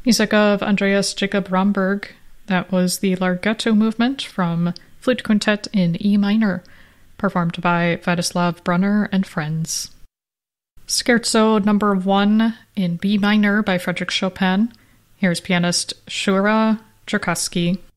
Music of Andreas Jacob Romberg. That was the Larghetto movement from Flute Quintet in E minor, performed by Vladislav Brunner and friends. Scherzo number 1 in B minor by Frédéric Chopin. Here's pianist Shura Cherkassky.